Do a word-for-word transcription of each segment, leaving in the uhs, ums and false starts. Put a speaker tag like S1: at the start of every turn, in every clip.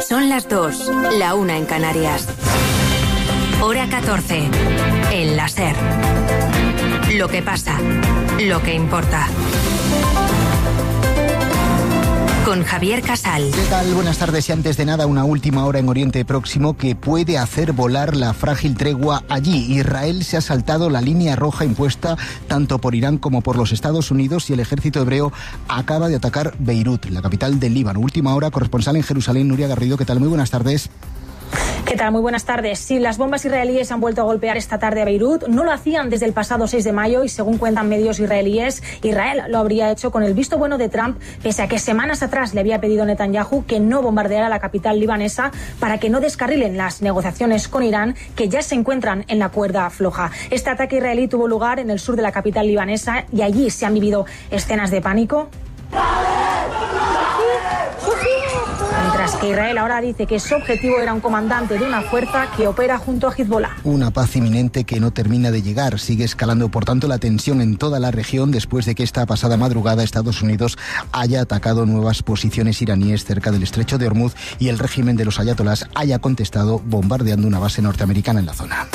S1: Son las dos, la una en Canarias. Hora catorce, en la SER. Lo que pasa, lo que importa. Con Javier Casal.
S2: ¿Qué tal? Buenas tardes. Y antes de nada, una última hora en Oriente Próximo que puede hacer volar la frágil tregua allí. Israel se ha saltado la línea roja impuesta tanto por Irán como por los Estados Unidos y el ejército hebreo acaba de atacar Beirut, la capital del Líbano. Última hora, corresponsal en Jerusalén, Nuria Garrido. ¿Qué tal? Muy buenas tardes.
S3: ¿Qué tal? Muy buenas tardes. Sí, las bombas israelíes han vuelto a golpear esta tarde a Beirut. No lo hacían desde el pasado seis de mayo y, según cuentan medios israelíes, Israel lo habría hecho con el visto bueno de Trump, pese a que semanas atrás le había pedido a Netanyahu que no bombardeara la capital libanesa para que no descarrilen las negociaciones con Irán, que ya se encuentran en la cuerda floja. Este ataque israelí tuvo lugar en el sur de la capital libanesa y allí se han vivido escenas de pánico. Mientras que Israel ahora dice que su objetivo era un comandante de una fuerza que opera junto a Hezbollah.
S2: Una paz inminente que no termina de llegar. Sigue escalando, por tanto, la tensión en toda la región después de que esta pasada madrugada Estados Unidos haya atacado nuevas posiciones iraníes cerca del estrecho de Hormuz y el régimen de los ayatolás haya contestado bombardeando una base norteamericana en la zona.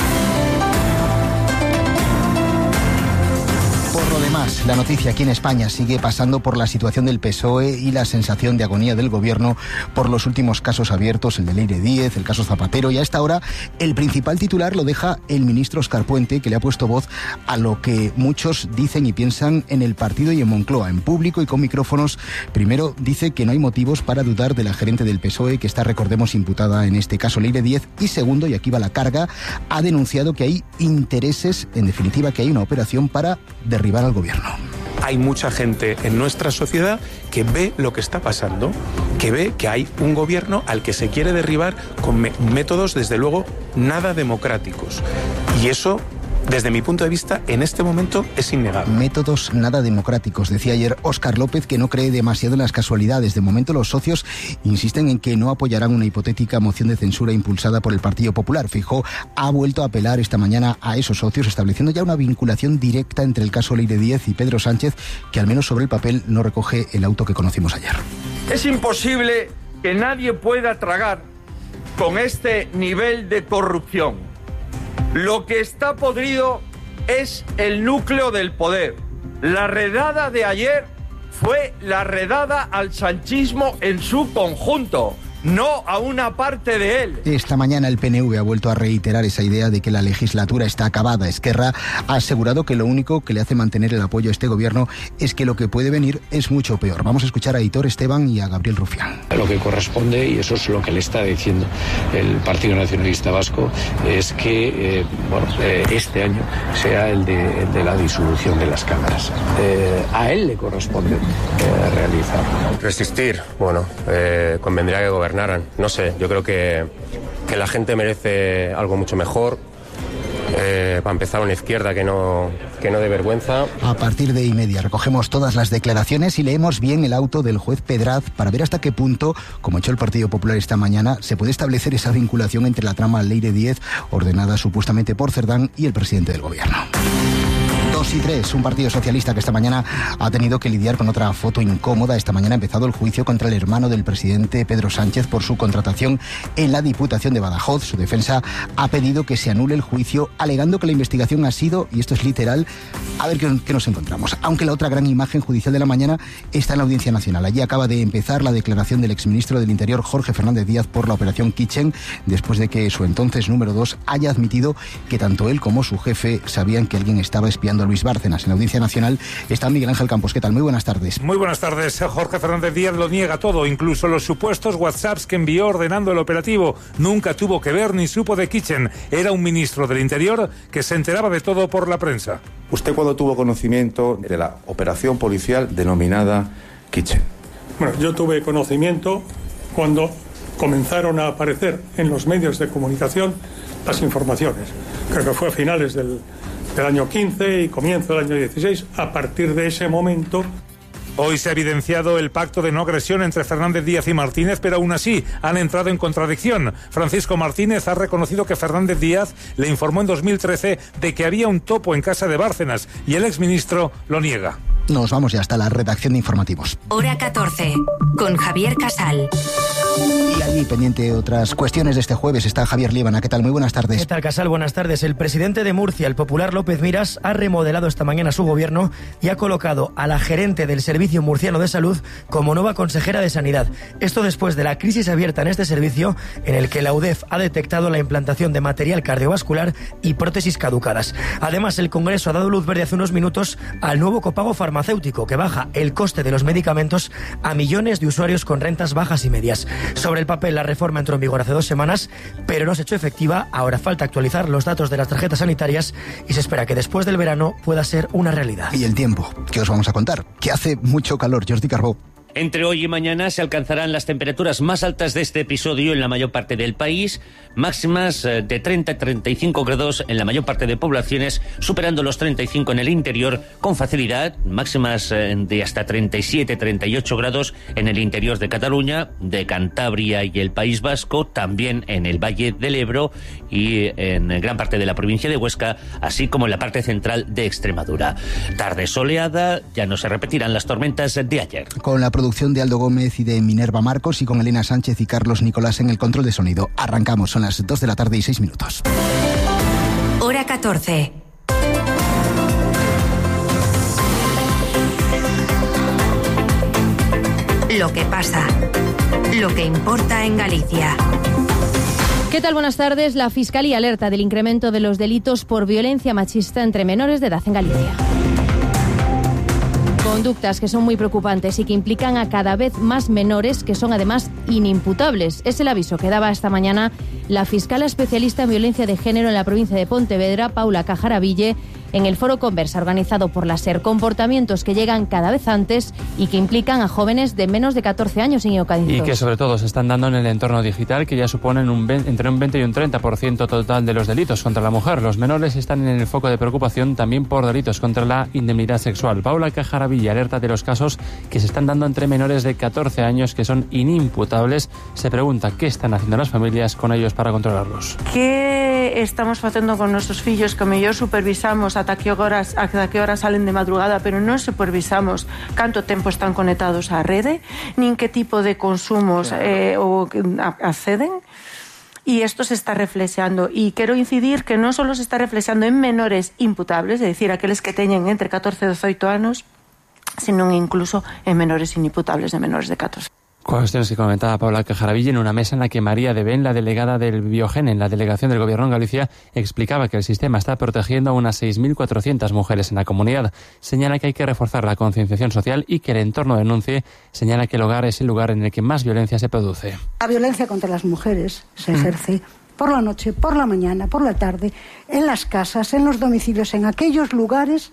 S2: Además, la noticia aquí en España sigue pasando por la situación del P S O E y la sensación de agonía del gobierno por los últimos casos abiertos, el de Leire Díez, el caso Zapatero, y a esta hora el principal titular lo deja el ministro Óscar Puente, que le ha puesto voz a lo que muchos dicen y piensan en el partido y en Moncloa, en público y con micrófonos. Primero, dice que no hay motivos para dudar de la gerente del P S O E, que está, recordemos, imputada en este caso Leire Díez, y segundo, y aquí va la carga, ha denunciado que hay intereses, en definitiva, que hay una operación para derribar al gobierno.
S4: Hay mucha gente en nuestra sociedad que ve lo que está pasando, que ve que hay un gobierno al que se quiere derribar con me- métodos, desde luego, nada democráticos. Y eso, desde mi punto de vista, en este momento es innegable.
S2: Métodos nada democráticos. Decía ayer Óscar López que no cree demasiado en las casualidades. De momento los socios insisten en que no apoyarán una hipotética moción de censura impulsada por el Partido Popular. Feijóo ha vuelto a apelar esta mañana a esos socios, estableciendo ya una vinculación directa entre el caso Leire Díez y Pedro Sánchez, que al menos sobre el papel no recoge el auto que conocimos ayer.
S5: Es imposible que nadie pueda tragar con este nivel de corrupción. Lo que está podrido es el núcleo del poder. La redada de ayer fue la redada al sanchismo en su conjunto, no a una parte de él.
S2: Esta mañana el P N V ha vuelto a reiterar esa idea de que la legislatura está acabada. Esquerra ha asegurado que lo único que le hace mantener el apoyo a este gobierno es que lo que puede venir es mucho peor. Vamos a escuchar a Aitor Esteban y a Gabriel Rufián.
S6: Lo que corresponde, y eso es lo que le está diciendo el Partido Nacionalista Vasco, es que eh, bueno, eh, este año sea el de, el de la disolución de las cámaras. Eh, a él le corresponde eh, realizarlo.
S7: Resistir, bueno, eh, convendría que gobernaran. No sé, yo creo que, que la gente merece algo mucho mejor. Eh, para empezar, una izquierda que no, que no dé vergüenza.
S2: A partir de y media recogemos todas las declaraciones y leemos bien el auto del juez Pedraz para ver hasta qué punto, como ha hecho el Partido Popular esta mañana, se puede establecer esa vinculación entre la trama Leire Díez, ordenada supuestamente por Cerdán, y el presidente del gobierno. dos y tres, un partido socialista que esta mañana ha tenido que lidiar con otra foto incómoda. Esta mañana ha empezado el juicio contra el hermano del presidente Pedro Sánchez por su contratación en la Diputación de Badajoz. Su defensa ha pedido que se anule el juicio, alegando que la investigación ha sido, y esto es literal, a ver qué, qué nos encontramos. Aunque la otra gran imagen judicial de la mañana está en la Audiencia Nacional. Allí acaba de empezar la declaración del exministro del Interior, Jorge Fernández Díaz, por la operación Kitchen, después de que su entonces número dos haya admitido que tanto él como su jefe sabían que alguien estaba espiando a Luis Bárcenas. En la Audiencia Nacional está Miguel Ángel Campos. ¿Qué tal? Muy buenas tardes.
S8: Muy buenas tardes. Jorge Fernández Díaz lo niega todo, incluso los supuestos WhatsApps que envió ordenando el operativo. Nunca tuvo que ver ni supo de Kitchen. Era un ministro del Interior que se enteraba de todo por la prensa.
S9: ¿Usted cuándo tuvo conocimiento de la operación policial denominada Kitchen?
S10: Bueno, yo tuve conocimiento cuando comenzaron a aparecer en los medios de comunicación las informaciones. Creo que fue a finales del del año quince y comienzo del año dieciséis. A partir de ese momento...
S8: Hoy se ha evidenciado el pacto de no agresión entre Fernández Díaz y Martínez, pero aún así han entrado en contradicción. Francisco Martínez ha reconocido que Fernández Díaz le informó en dos mil trece de que había un topo en casa de Bárcenas y el exministro lo niega.
S2: Nos vamos ya hasta la redacción de informativos.
S1: Hora catorce, con Javier Casal.
S2: Y allí, pendiente de otras cuestiones de este jueves, está Javier Líbana. ¿Qué tal? Muy buenas tardes.
S11: ¿Qué tal, Casal? Buenas tardes. El presidente de Murcia, el popular López Miras, ha remodelado esta mañana su gobierno y ha colocado a la gerente del Servicio Murciano de Salud como nueva consejera de Sanidad. Esto después de la crisis abierta en este servicio, en el que la U D E F ha detectado la implantación de material cardiovascular y prótesis caducadas. Además, el Congreso ha dado luz verde hace unos minutos al nuevo copago farmacéutico, que baja el coste de los medicamentos a millones de usuarios con rentas bajas y medias. Sobre el papel, la reforma entró en vigor hace dos semanas, pero no se ha hecho efectiva. Ahora falta actualizar los datos de las tarjetas sanitarias y se espera que después del verano pueda ser una realidad.
S2: Y el tiempo, ¿qué os vamos a contar? Que hace mucho calor, Jordi Carbó.
S12: Entre hoy y mañana se alcanzarán las temperaturas más altas de este episodio en la mayor parte del país, máximas de treinta a treinta y cinco grados en la mayor parte de poblaciones, superando los treinta y cinco en el interior con facilidad, máximas de hasta treinta y siete a treinta y ocho grados en el interior de Cataluña, de Cantabria y el País Vasco, también en el Valle del Ebro y en gran parte de la provincia de Huesca, así como en la parte central de Extremadura. Tarde soleada, ya no se repetirán las tormentas de ayer.
S2: Con la producción de Aldo Gómez y de Minerva Marcos y con Elena Sánchez y Carlos Nicolás en el control de sonido. Arrancamos, son las dos de la tarde y seis minutos.
S1: Hora catorce. Lo que pasa, lo que importa en Galicia.
S13: ¿Qué tal? Buenas tardes. La Fiscalía alerta del incremento de los delitos por violencia machista entre menores de edad en Galicia. Conductas que son muy preocupantes y que implican a cada vez más menores que son además inimputables. Es el aviso que daba esta mañana la fiscala especialista en violencia de género en la provincia de Pontevedra, Paula Cajaraville, en el foro Conversa organizado por la SER. Comportamientos que llegan cada vez antes y que implican a jóvenes de menos de catorce años, Íñigo Cadiz.
S14: Y que sobre todo se están dando en el entorno digital, que ya suponen un entre un veinte y un treinta por ciento total de los delitos contra la mujer. Los menores están en el foco de preocupación también por delitos contra la indemnidad sexual. Paula Cajaraville alerta de los casos que se están dando entre menores de catorce años que son inimputables. Se pregunta qué están haciendo las familias con ellos para controlarlos.
S15: ¿Qué estamos facendo con nuestros fillos que mellor supervisamos ata que horas, ata que horas salen de madrugada, pero non supervisamos canto tempo están conectados á rede, nin que tipo de consumos eh, o acceden? Y esto se está reflexionando. Y quiero incidir que non só se está reflexionando en menores imputables, es decir, aqueles que teñen entre catorce e dezoito anos, sino incluso en menores inimputables de menores de catorce.
S14: Cuestiones que comentaba Paula Cajaraville en una mesa en la que María de Ben, la delegada del Biogen en la delegación del Gobierno en Galicia, explicaba que el sistema está protegiendo a unas seis mil cuatrocientas mujeres en la comunidad. Señala que hay que reforzar la concienciación social y que el entorno denuncie. Señala que el hogar es el lugar en el que más violencia se produce.
S16: La violencia contra las mujeres se ejerce por la noche, por la mañana, por la tarde, en las casas, en los domicilios, en aquellos lugares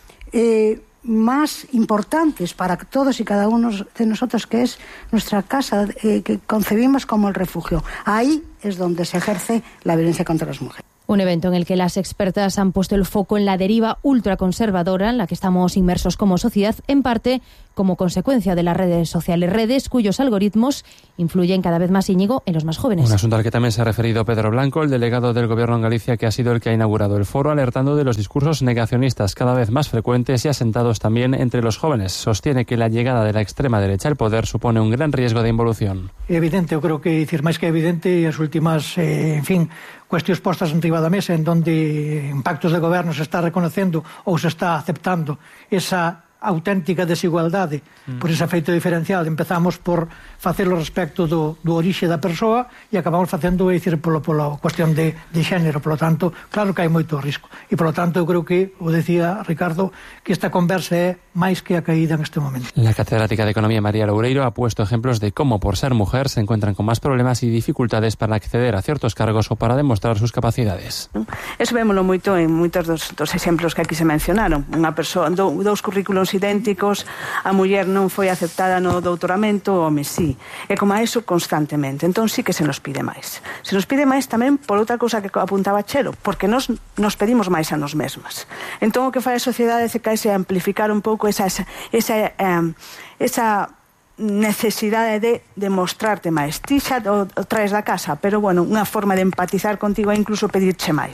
S16: eh, más importantes para todos y cada uno de nosotros, que es nuestra casa, eh, que concebimos como el refugio. Ahí es donde se ejerce la violencia contra las mujeres.
S13: Un evento en el que las expertas han puesto el foco en la deriva ultraconservadora en la que estamos inmersos como sociedad, en parte como consecuencia de las redes sociales, redes cuyos algoritmos influyen cada vez más, Íñigo, en los más jóvenes.
S14: Un asunto al que también se ha referido Pedro Blanco, el delegado del Gobierno en Galicia, que ha sido el que ha inaugurado el foro, alertando de los discursos negacionistas cada vez más frecuentes y asentados también entre los jóvenes. Sostiene que la llegada de la extrema derecha al poder supone un gran riesgo de involución.
S17: Evidente, eu creo que, decir, máis que evidente, as últimas, eh, en fin, cuestións postas enriba da mesa en donde en pactos de goberno se está reconocendo ou se está aceptando esa auténtica desigualdade mm. por ese efeito diferencial. Empezamos por facelo respecto do, do orixe da persoa e acabamos facendo, é dicir, polo, pola cuestión de, de xénero. Polo tanto, claro que hai moito risco. E polo tanto, eu creo que, o decía Ricardo, que esta conversa é máis que a caída en este momento.
S14: La catedrática de Economía María Loureiro ha puesto ejemplos de cómo, por ser mujer, se encuentran con más problemas y dificultades para acceder a ciertos cargos o para demostrar sus capacidades.
S18: Eso vémoslo moito en moitos dos, dos exemplos que aquí se mencionaron. Unha persoa, do, dous currículos idénticos, a muller non foi aceptada no doutoramento, o home sí. E como a eso constantemente. Entón sí que se nos pide máis. Se nos pide máis tamén por outra cousa que apuntaba Chelo, porque nos, nos pedimos máis a nos mesmas. Entón o que fai a sociedade é caese a amplificar un pouco esa, esa, esa, um, esa necesidade de demostrarte máis. Ti xa o, o traes da casa, pero bueno, unha forma de empatizar contigo é incluso pedirche máis, non?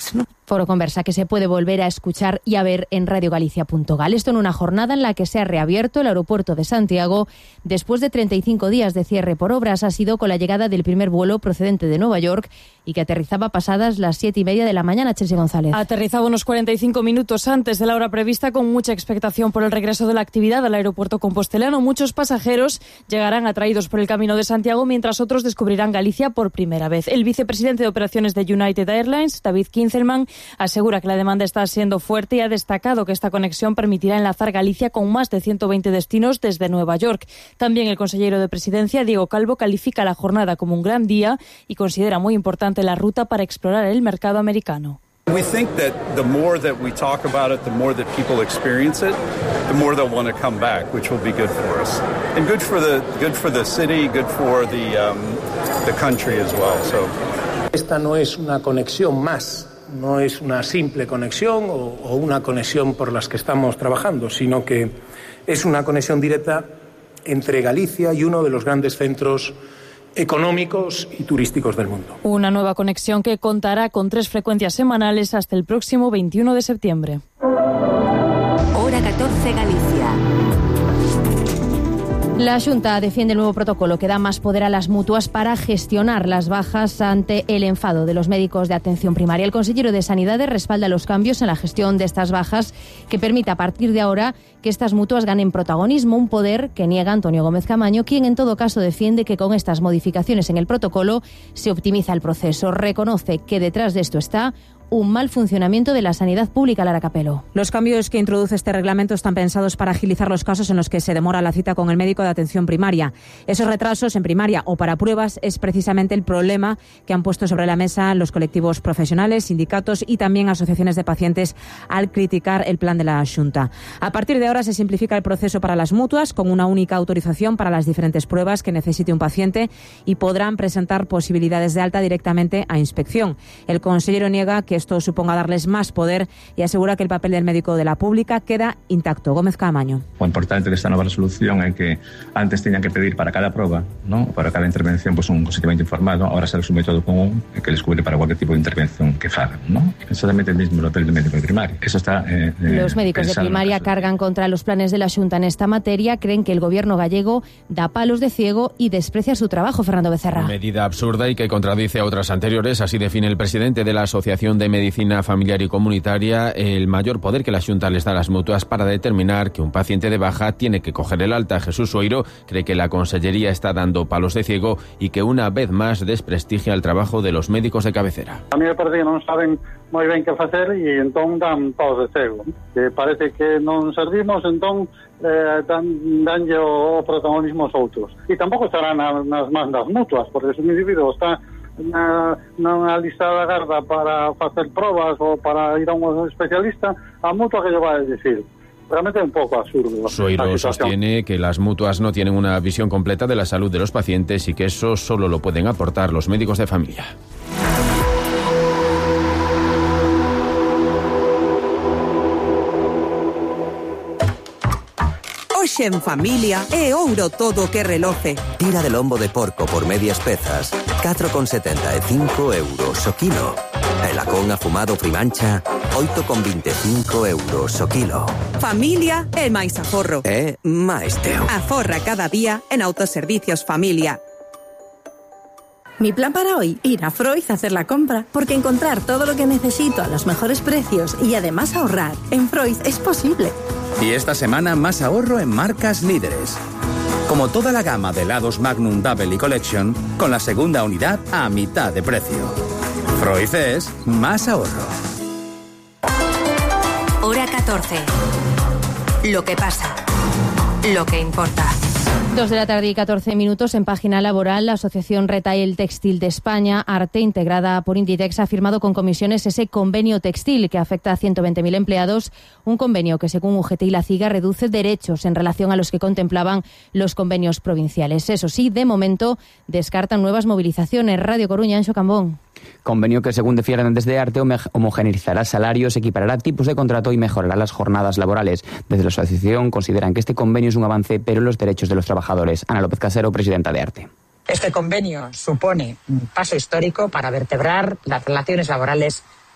S13: Foro Conversa que se puede volver a escuchar y a ver en radio galicia punto gal. Esto en una jornada en la que se ha reabierto el aeropuerto de Santiago después de treinta y cinco días de cierre por obras. Ha sido con la llegada del primer vuelo procedente de Nueva York y que aterrizaba pasadas las siete y media de la mañana. Chelsea González.
S19: Aterrizaba unos cuarenta y cinco minutos antes de la hora prevista, con mucha expectación por el regreso de la actividad al aeropuerto compostelano. Muchos pasajeros llegarán atraídos por el camino de Santiago, mientras otros descubrirán Galicia por primera vez. El vicepresidente de operaciones de United Airlines, David Kinzelman, asegura que la demanda está siendo fuerte y ha destacado que esta conexión permitirá enlazar Galicia con más de ciento veinte destinos desde Nueva York. También el consejero de Presidencia, Diego Calvo, califica la jornada como un gran día y considera muy importante la ruta para explorar el mercado americano.
S20: We think that the more that we talk about it, the more that people experience it, the more they'll want to come back, which will be good for us. And good for the good for the city, good for the um, the country as well. So
S21: esta no es una conexión más. No es una simple conexión o, o una conexión por las que estamos trabajando, sino que es una conexión directa entre Galicia y uno de los grandes centros económicos y turísticos del mundo.
S19: Una nueva conexión que contará con tres frecuencias semanales hasta el próximo veintiuno de septiembre.
S1: Hora catorce, Galicia.
S13: La Xunta defiende el nuevo protocolo que da más poder a las mutuas para gestionar las bajas ante el enfado de los médicos de atención primaria. El consejero de Sanidad respalda los cambios en la gestión de estas bajas que permite a partir de ahora que estas mutuas ganen protagonismo, un poder que niega Antonio Gómez Camaño, quien en todo caso defiende que con estas modificaciones en el protocolo se optimiza el proceso. Reconoce que detrás de esto está un mal funcionamiento de la sanidad pública. Lara Capelo.
S22: Los cambios que introduce este reglamento están pensados para agilizar los casos en los que se demora la cita con el médico de atención primaria. Esos retrasos en primaria o para pruebas es precisamente el problema que han puesto sobre la mesa los colectivos profesionales, sindicatos y también asociaciones de pacientes al criticar el plan de la Xunta. A partir de ahora se simplifica el proceso para las mutuas con una única autorización para las diferentes pruebas que necesite un paciente y podrán presentar posibilidades de alta directamente a inspección. El consejero niega que esto suponga darles más poder y asegura que el papel del médico de la pública queda intacto. Gómez Camaño.
S23: O importante desta nova resolución é que antes teñan que pedir para cada proba, ¿no? Para cada intervención, pues un consentimiento informado. Ahora se resume todo con un que les cubre para cualquier tipo de intervención que fagan, ¿no? Exactamente el mismo papel del médico de primaria. Eso está eh,
S13: Los médicos de primaria cargan contra los planes de la Xunta en esta materia. Creen que el gobierno gallego da palos de ciego y desprecia su trabajo. Fernando Becerra.
S24: Medida absurda y que contradice a otras anteriores. Así define el presidente de la Asociación de Medicina Familiar y Comunitaria el mayor poder que la Xunta les da a las mutuas para determinar que un paciente de baja tiene que coger el alta. Jesús Soiro cree que la Consellería está dando palos de ciego y que una vez más desprestigia el trabajo de los médicos de cabecera.
S25: A mí me parece que non saben moi ben que facer e entón dan palos de cego. Que parece que non servimos, entón eh, dan, danlle o protagonismo aos outros. E tampouco estarán na, nas mans das mutuas, porque se un individuo está na, na lista da garda para facer probas ou para ir a un especialista, a mutua que lle vai a decir. Realmente es un poco absurdo.
S24: Soiro sostiene que las mutuas no tienen una visión completa de la salud de los pacientes y que eso solo lo pueden aportar los médicos de familia.
S26: Hoxe en familia é ouro todo que reloce.
S27: Tira de lombo de porco por medias pezas, catro con setenta e cinco euros o kilo. E lacón afumado Frimancha, oito con vinte e cinco euros o kilo.
S26: Familia é máis aforro.
S27: É máis teu.
S26: Aforra cada día en Autoservicios Familia. Mi plan para hoy, ir a Freud a hacer la compra, porque encontrar todo lo que necesito a los mejores precios y además ahorrar en Freud es posible.
S28: Y esta semana más ahorro en marcas líderes. Como toda la gama de helados Magnum Double y Collection, con la segunda unidad a mitad de precio. Freud es más ahorro.
S1: Hora catorce. Lo que pasa. Lo que importa.
S13: Dos de la tarde y catorce minutos. En página laboral, la Asociación Retail Textil de España, Arte, integrada por Inditex, ha firmado con comisiones ese convenio textil que afecta a ciento veinte mil empleados, un convenio que según U G T y la CIGA reduce derechos en relación a los que contemplaban los convenios provinciales. Eso sí, de momento descartan nuevas movilizaciones. Radio Coruña, Anxo Cambón.
S29: Convenio que, según defienden desde Arte, homogeneizará salarios, equiparará tipos de contrato y mejorará las jornadas laborales. Desde la asociación consideran que este convenio es un avance, pero en los derechos de los trabajadores. Ana López Casero, presidenta de Arte.
S30: Este convenio supone un paso histórico para vertebrar las relaciones laborales de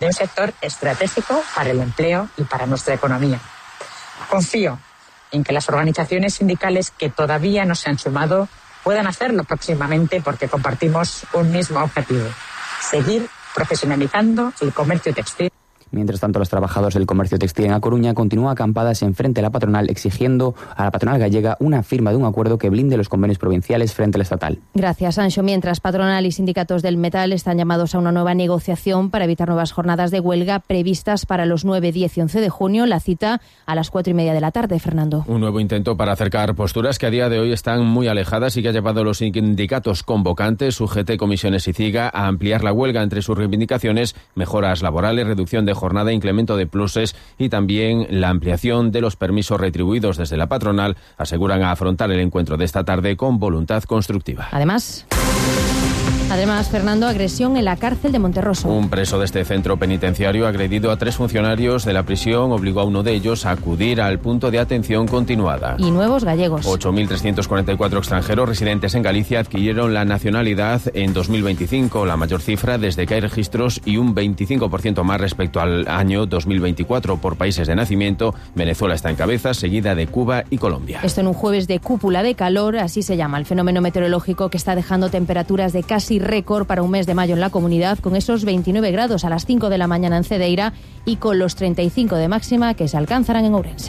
S3: de un sector estratégico para el empleo y para nuestra economía. Confío en que las organizaciones sindicales que todavía no se han sumado puedan hacerlo próximamente porque compartimos un mismo objetivo: seguir profesionalizando el comercio textil.
S29: Mientras tanto, los trabajadores del comercio textil en A Coruña continúan acampadas en frente a la patronal, exigiendo a la patronal gallega una firma de un acuerdo que blinde los convenios provinciales frente al estatal.
S13: Gracias, Anxo. Mientras patronal y sindicatos del metal están llamados a una nueva negociación para evitar nuevas jornadas de huelga previstas para los nueve, diez y once de junio. La cita a las cuatro y media de la tarde, Fernando.
S24: Un nuevo intento para acercar posturas que a día de hoy están muy alejadas y que ha llevado a los sindicatos convocantes, U G T, Comisiones y CIGA, a ampliar la huelga. Entre sus reivindicaciones: mejoras laborales, reducción de jornada, incremento de pluses y también la ampliación de los permisos retribuidos. Desde la patronal aseguran a afrontar el encuentro de esta tarde con voluntad constructiva.
S13: Además... Además, Fernando, agresión en la cárcel de Monterroso.
S24: Un preso de este centro penitenciario ha agredido a tres funcionarios de la prisión, obligó a uno de ellos a acudir al punto de atención continuada.
S13: Y nuevos gallegos.
S24: ocho mil trescientos cuarenta y cuatro extranjeros residentes en Galicia adquirieron la nacionalidad en dos mil veinticinco, la mayor cifra desde que hay registros y un veinticinco por ciento más respecto al año dos mil veinticuatro. Por países de nacimiento, Venezuela está en cabeza, seguida de Cuba y Colombia.
S13: Esto en un jueves de cúpula de calor, así se llama el fenómeno meteorológico que está dejando temperaturas de casi récord para un mes de mayo en la comunidad, con esos veintinueve grados a las cinco de la mañana en Cedeira y con los treinta y cinco de máxima que se alcanzarán en Ourense.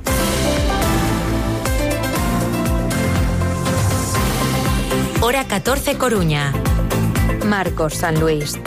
S1: Hora catorce, Coruña. Marcos San Luis.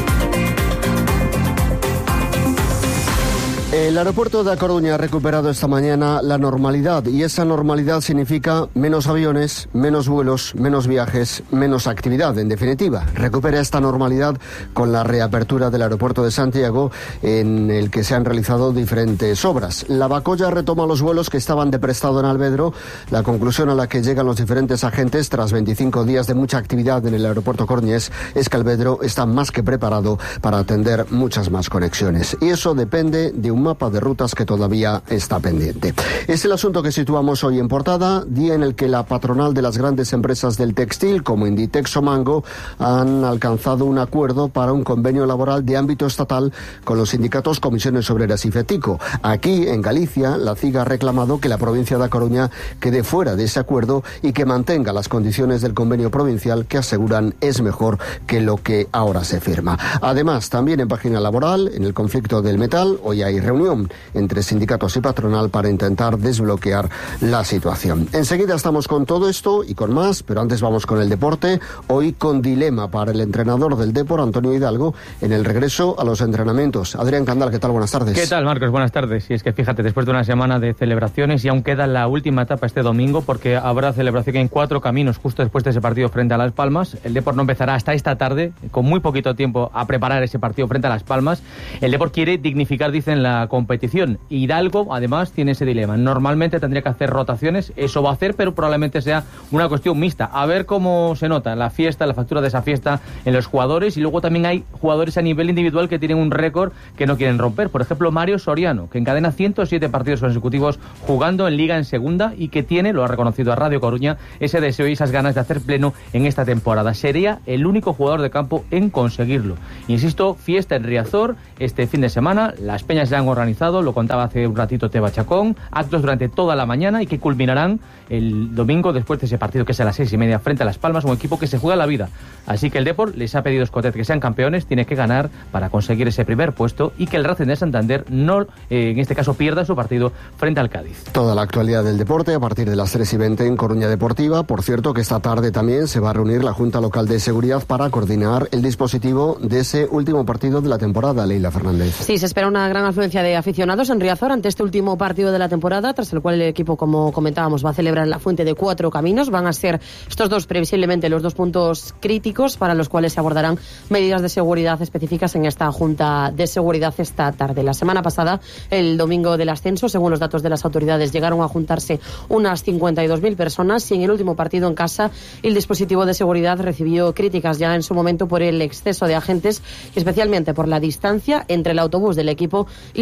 S4: El aeropuerto de A Coruña ha recuperado esta mañana la normalidad, y esa normalidad significa menos aviones, menos vuelos, menos viajes, menos actividad. En definitiva, recupera esta normalidad con la reapertura del aeropuerto de Santiago, en el que se han realizado diferentes obras. La Bacolla retoma los vuelos que estaban de prestado en Alvedro. La conclusión a la que llegan los diferentes agentes tras veinticinco días de mucha actividad en el aeropuerto coruñés es que Alvedro está más que preparado para atender muchas más conexiones. Y eso depende de un mapa de rutas que todavía está pendiente. Es el asunto que situamos hoy en portada, día en el que la patronal de las grandes empresas del textil, como Inditex o Mango, han alcanzado un acuerdo para un convenio laboral de ámbito estatal con los sindicatos Comisiones Obreras y FETICO. Aquí, en Galicia, la CIGA ha reclamado que la provincia de A Coruña quede fuera de ese acuerdo y que mantenga las condiciones del convenio provincial, que aseguran es mejor que lo que ahora se firma. Además, también en página laboral, en el conflicto del metal, hoy hay reunión entre sindicatos y patronal para intentar desbloquear la situación. Enseguida estamos con todo esto y con más, pero antes vamos con el deporte. Hoy con dilema para el entrenador del Depor, Antonio Hidalgo, en el regreso a los entrenamientos. Adrián Candal, ¿qué tal? Buenas tardes.
S5: ¿Qué tal, Marcos? Buenas tardes. Y es que fíjate, después de una semana de celebraciones, y aún queda la última etapa este domingo, porque habrá celebración en Cuatro Caminos justo después de ese partido frente a Las Palmas. El Depor no empezará hasta esta tarde, con muy poquito tiempo a preparar ese partido frente a Las Palmas. El Depor quiere dignificar, dicen, la competición. Hidalgo, además, tiene ese dilema. Normalmente tendría que hacer rotaciones, eso va a hacer, pero probablemente sea una cuestión mixta. A ver cómo se nota la fiesta, la factura de esa fiesta en los jugadores. Y luego también hay jugadores a nivel individual que tienen un récord que no quieren romper. Por ejemplo, Mario Soriano, que encadena ciento siete partidos consecutivos jugando en Liga en Segunda y que tiene, lo ha reconocido a Radio Coruña, ese deseo y esas ganas de hacer pleno en esta temporada. Sería el único jugador de campo en conseguirlo. Insisto, fiesta en Riazor este fin de semana. Las peñas ya han organizado, lo contaba hace un ratito Teba Chacón, actos durante toda la mañana y que culminarán el domingo después de ese partido que es a las seis y media frente a Las Palmas, un equipo que se juega la vida. Así que el Depor les ha pedido Escotet que sean campeones, tiene que ganar para conseguir ese primer puesto y que el Racing de Santander no, eh, en este caso, pierda su partido frente al Cádiz.
S4: Toda la actualidad del deporte a partir de las tres y veinte en Coruña Deportiva. Por cierto, que esta tarde también se va a reunir la Junta Local de Seguridad para coordinar el dispositivo de ese último partido de la temporada. Leila Fernández.
S6: Sí, se espera una gran afluencia de aficionados en Riazor ante este último partido de la temporada, tras el cual el equipo, como comentábamos, va a celebrar la fuente de Cuatro Caminos. Van a ser estos dos, previsiblemente, los dos puntos críticos para los cuales se abordarán medidas de seguridad específicas en esta Junta de Seguridad esta tarde. La semana pasada, el domingo del ascenso, según los datos de las autoridades, llegaron a juntarse unas cincuenta y dos mil personas y en el último partido en casa el dispositivo de seguridad recibió críticas ya en su momento por el exceso de agentes y especialmente por la distancia entre el autobús del equipo y la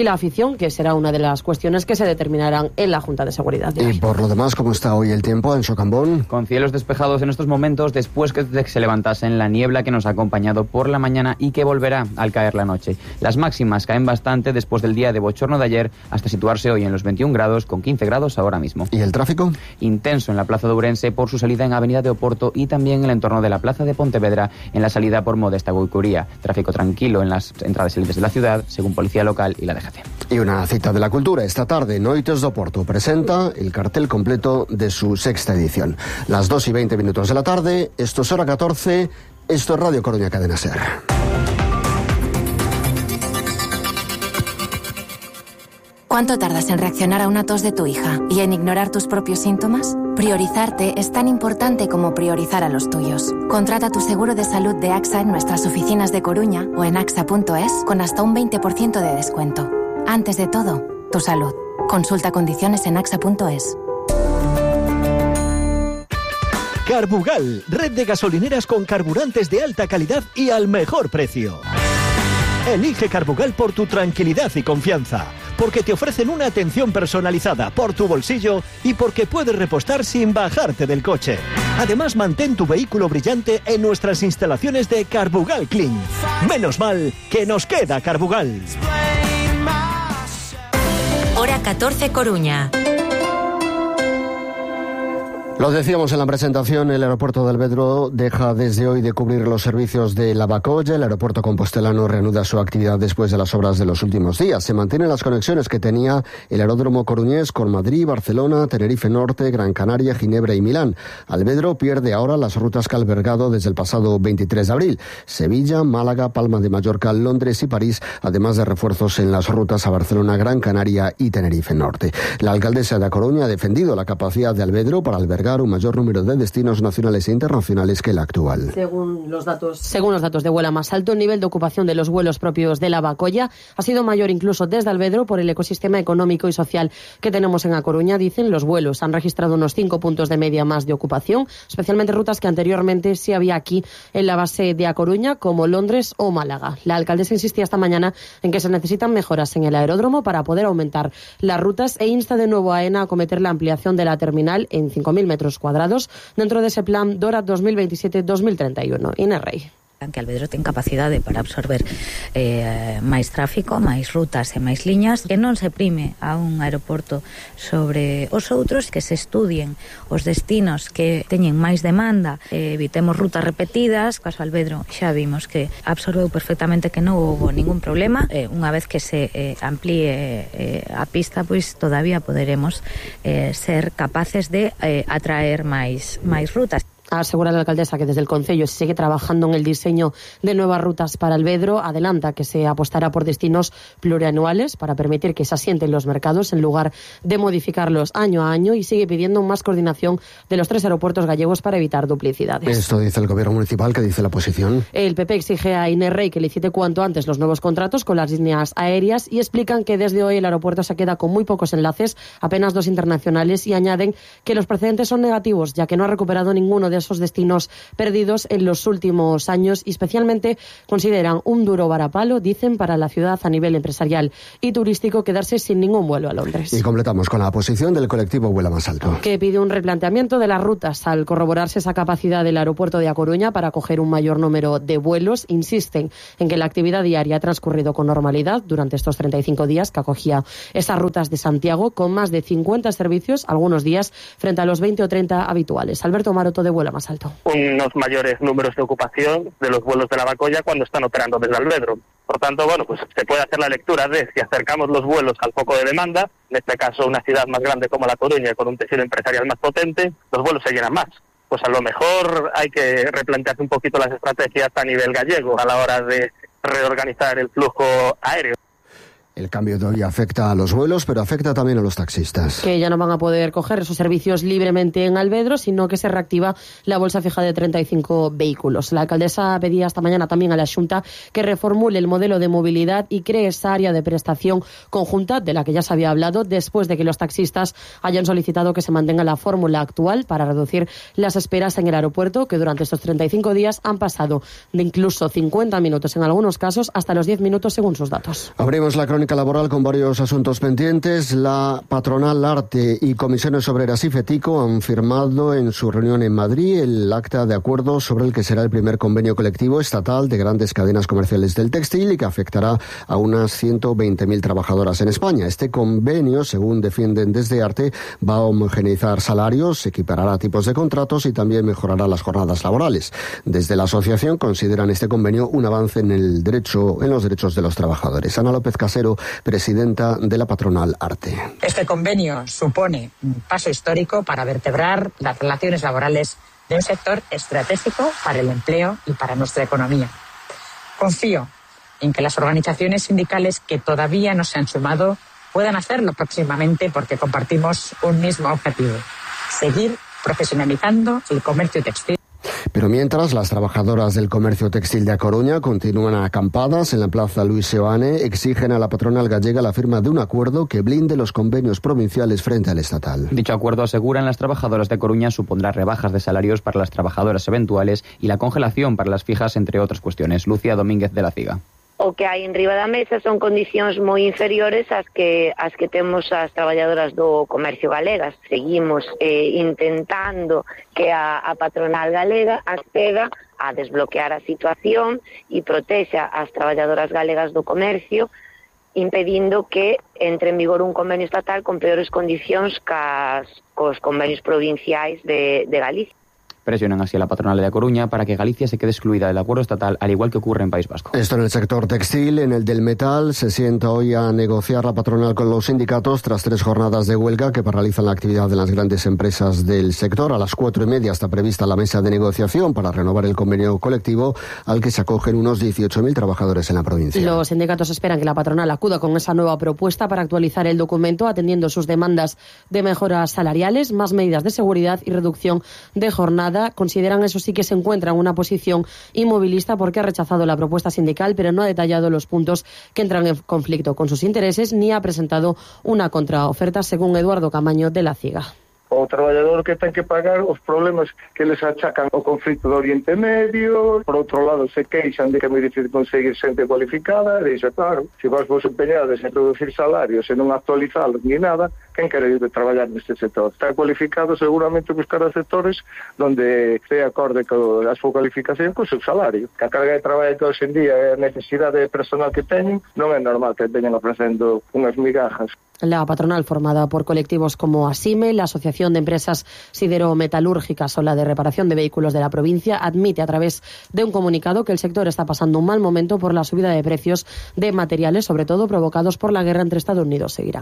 S6: la afición, que será una de las cuestiones que se determinarán en la Junta de Seguridad de
S4: Y
S6: hoy.
S4: por lo demás, ¿cómo está hoy el tiempo en Socambón?
S29: Con cielos despejados en estos momentos, después que se levantase la niebla que nos ha acompañado por la mañana y que volverá al caer la noche. Las máximas caen bastante después del día de bochorno de ayer, hasta situarse hoy en los veintiún grados, con quince grados ahora mismo.
S4: ¿Y el tráfico?
S29: Intenso en la plaza de Ourense por su salida en Avenida de Oporto y también en el entorno de la plaza de Pontevedra en la salida por Modesta Goicuría. Tráfico tranquilo en las entradas y salidas de la ciudad, según Policía Local y la D G C.
S4: Y una cita de la cultura. Esta tarde, Noites do Porto presenta el cartel completo de su sexta edición. Las dos y veinte minutos de la tarde, esto es hora catorce, esto es Radio Coruña Cadena Ser.
S2: ¿Cuánto tardas en reaccionar a una tos de tu hija y en ignorar tus propios síntomas? Priorizarte es tan importante como priorizar a los tuyos. Contrata tu seguro de salud de AXA en nuestras oficinas de Coruña o en axa punto es con hasta un veinte por ciento de descuento. Antes de todo, tu salud. Consulta condiciones en axa punto es.
S7: Carbugal, red de gasolineras con carburantes de alta calidad y al mejor precio. Elige Carbugal por tu tranquilidad y confianza, porque te ofrecen una atención personalizada por tu bolsillo y porque puedes repostar sin bajarte del coche. Además, mantén tu vehículo brillante en nuestras instalaciones de Carbugal Clean. Menos mal que nos queda Carbugal.
S1: Hora catorce Coruña.
S4: Lo decíamos en la presentación, el aeropuerto de Alvedro deja desde hoy de cubrir los servicios de Lavacolla. El aeropuerto compostelano reanuda su actividad después de las obras de los últimos días. Se mantienen las conexiones que tenía el aeródromo coruñés con Madrid, Barcelona, Tenerife Norte, Gran Canaria, Ginebra y Milán. Alvedro pierde ahora las rutas que ha albergado desde el pasado veintitrés de abril. Sevilla, Málaga, Palma de Mallorca, Londres y París, además de refuerzos en las rutas a Barcelona, Gran Canaria y Tenerife Norte. La alcaldesa de A Coruña ha defendido la capacidad de Alvedro para albergar un mayor número de destinos nacionales e internacionales que el actual.
S6: Según los datos, según los datos de Vuela Más Alto, el nivel de ocupación de los vuelos propios de Lavacolla ha sido mayor incluso desde Alvedro por el ecosistema económico y social que tenemos en A Coruña. Dicen, los vuelos han registrado unos cinco puntos de media más de ocupación, especialmente rutas que anteriormente sí había aquí en la base de A Coruña, como Londres o Málaga. La alcaldesa insistía esta mañana en que se necesitan mejoras en el aeródromo para poder aumentar las rutas e insta de nuevo a AENA a acometer la ampliación de la terminal en cinco mil metros cuadrados dentro dese plan DORA dos mil veintisiete dos mil treinta y uno. Inés Rey.
S8: Que Alvedro ten capacidade para absorber eh, máis tráfico, máis rutas e máis liñas, que non se prime a un aeroporto sobre os outros, que se estudien os destinos que teñen máis demanda, eh, evitemos rutas repetidas. Caso Alvedro xa vimos que absorbeu perfectamente, que non houve ningún problema. Eh, unha vez que se eh, amplíe eh, a pista, pois todavía poderemos eh, ser capaces de eh, atraer máis, máis rutas.
S6: Asegura la alcaldesa que desde el Concello se sigue trabajando en el diseño de nuevas rutas para Alvedro. Adelanta que se apostará por destinos plurianuales para permitir que se asienten los mercados en lugar de modificarlos año a año, y sigue pidiendo más coordinación de los tres aeropuertos gallegos para evitar duplicidades.
S4: Esto dice el gobierno municipal. ¿Qué dice la oposición?
S6: El P P exige a Inés Rey que licite cuanto antes los nuevos contratos con las líneas aéreas y explican que desde hoy el aeropuerto se queda con muy pocos enlaces, apenas dos internacionales, y añaden que los precedentes son negativos, ya que no ha recuperado ninguno de esos destinos perdidos en los últimos años, y especialmente consideran un duro varapalo, dicen, para la ciudad a nivel empresarial y turístico quedarse sin ningún vuelo a Londres.
S4: Y completamos con la posición del colectivo Vuela Más Alto,
S6: que pide un replanteamiento de las rutas al corroborarse esa capacidad del aeropuerto de A Coruña para acoger un mayor número de vuelos. Insisten en que la actividad diaria ha transcurrido con normalidad durante estos treinta y cinco días que acogía esas rutas de Santiago, con más de cincuenta servicios algunos días frente a los veinte o treinta habituales. Alberto Maroto, de Vuela Más Alto.
S9: Unos mayores números de ocupación de los vuelos de Lavacolla cuando están operando desde Alvedro. Por tanto, bueno, pues se puede hacer la lectura de si acercamos los vuelos al foco de demanda, en este caso una ciudad más grande como La Coruña, con un tejido empresarial más potente, los vuelos se llenan más. Pues a lo mejor hay que replantearse un poquito las estrategias a nivel gallego a la hora de reorganizar el flujo aéreo.
S4: El cambio de hoy afecta a los vuelos, pero afecta también a los taxistas,
S6: que ya no van a poder coger esos servicios libremente en Alvedro, sino que se reactiva la bolsa fija de treinta y cinco vehículos. La alcaldesa pedía esta mañana también a la Xunta que reformule el modelo de movilidad y cree esa área de prestación conjunta de la que ya se había hablado, después de que los taxistas hayan solicitado que se mantenga la fórmula actual para reducir las esperas en el aeropuerto, que durante estos treinta y cinco días han pasado de incluso cincuenta minutos en algunos casos hasta los diez minutos según sus datos.
S4: Abrimos la crónica crónica laboral con varios asuntos pendientes. La patronal Arte y Comisiones Obreras y FETICO han firmado en su reunión en Madrid el acta de acuerdo sobre el que será el primer convenio colectivo estatal de grandes cadenas comerciales del textil y que afectará a unas ciento veinte mil trabajadoras en España. Este convenio, según defienden desde Arte, va a homogeneizar salarios, equiparará tipos de contratos y también mejorará las jornadas laborales. Desde la asociación consideran este convenio un avance en el derecho, en los derechos de los trabajadores. Ana López Casero, presidenta de la patronal Arte.
S3: Este convenio supone un paso histórico para vertebrar las relaciones laborales de un sector estratégico para el empleo y para nuestra economía. Confío en que las organizaciones sindicales que todavía no se han sumado puedan hacerlo próximamente porque compartimos un mismo objetivo: seguir profesionalizando el comercio textil.
S4: Pero mientras, las trabajadoras del comercio textil de A Coruña continúan acampadas en la plaza Luis Seoane, exigen a la patronal gallega la firma de un acuerdo que blinde los convenios provinciales frente al estatal.
S29: Dicho acuerdo, aseguran las trabajadoras de Coruña, supondrá rebajas de salarios para las trabajadoras eventuales y la congelación para las fijas, entre otras cuestiones. Lucía Domínguez de la Ciga.
S10: O que hai en riba da mesa son condicións moi inferiores ás que as que temos as traballadoras do comercio galegas. Seguimos eh, intentando que a, a patronal galega acceda a desbloquear a situación e protexa as traballadoras galegas do comercio, impedindo que entre en vigor un convenio estatal con peores condicións cas, cos convenios provinciais de, de Galicia.
S29: Presionan así a la patronal de A Coruña para que Galicia se quede excluida del acuerdo estatal, al igual que ocurre en País Vasco.
S4: Esto en el sector textil. En el del metal se sienta hoy a negociar la patronal con los sindicatos tras tres jornadas de huelga que paralizan la actividad de las grandes empresas del sector. A las cuatro y media está prevista la mesa de negociación para renovar el convenio colectivo al que se acogen unos dieciocho mil trabajadores en la provincia.
S6: Los sindicatos esperan que la patronal acuda con esa nueva propuesta para actualizar el documento, atendiendo sus demandas de mejoras salariales, más medidas de seguridad y reducción de jornada. Consideran, eso sí, que se encuentra en una posición inmovilista porque ha rechazado la propuesta sindical, pero no ha detallado los puntos que entran en conflicto con sus intereses ni ha presentado una contraoferta, según Eduardo Camaño de la Ciga.
S11: O traballador que ten que pagar os problemas que les achacan o conflito do Oriente Medio. Por outro lado, se queixan de que é moi difícil conseguir xente cualificada. E iso, claro, se vos vos empeñades en reducir salarios e non actualizalos ni nada, quen quere ir de traballar neste sector? Está cualificado, seguramente buscar a sectores donde esté acorde con a súa cualificación co seu salario. Que a carga de traballo que hoxe en día é a necesidade de personal que teñen, non é normal que veñan ofrecendo unhas migajas.
S6: La patronal, formada por colectivos como ASIME, la Asociación de Empresas Sidero-Metalúrgicas o la de Reparación de Vehículos de la provincia, admite a través de un comunicado que el sector está pasando un mal momento por la subida de precios de materiales, sobre todo provocados por la guerra entre Estados Unidos e Irán.